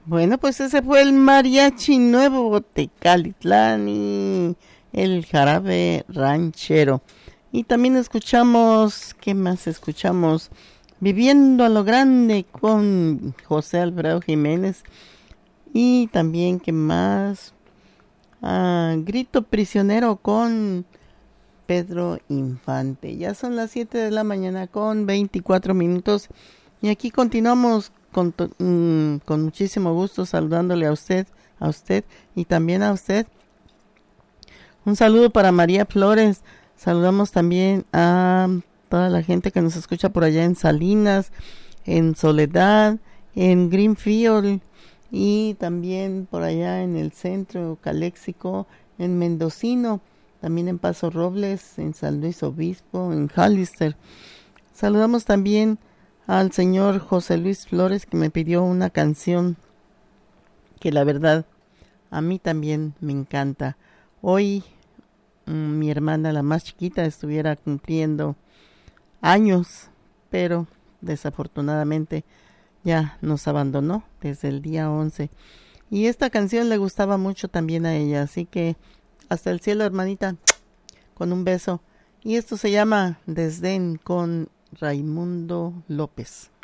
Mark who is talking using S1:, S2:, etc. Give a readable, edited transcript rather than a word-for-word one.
S1: Bueno, pues ese fue el Mariachi Nuevo de Calitlán y el Jarabe Ranchero. Y también escuchamos, ¿qué más escuchamos? Viviendo a lo Grande con José Alfredo Jiménez. Y también, ¿qué más? Grito Prisionero con Pedro Infante. Ya son las 7 de la mañana con 24 minutos. Y aquí continuamos con muchísimo gusto saludándole a usted y también a usted. Un saludo para María Flores. Saludamos también a toda la gente que nos escucha por allá en Salinas, en Soledad, en Greenfield y también por allá en el centro Caléxico, en Mendocino, también en Paso Robles, en San Luis Obispo, en Hollister. Saludamos también al señor José Luis Flores, que me pidió una canción que la verdad a mí también me encanta. Hoy mi hermana, la más chiquita, estuviera cumpliendo años, pero desafortunadamente ya nos abandonó desde el día 11. Y esta canción le gustaba mucho también a ella, así que hasta el cielo, hermanita, con un beso. Y esto se llama Desdén con Raimundo López.